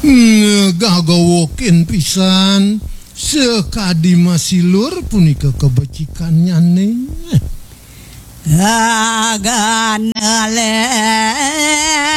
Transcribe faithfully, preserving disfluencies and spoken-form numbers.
Gagawokin pisan sekadi masilur punika kebecikannya nih. Aganale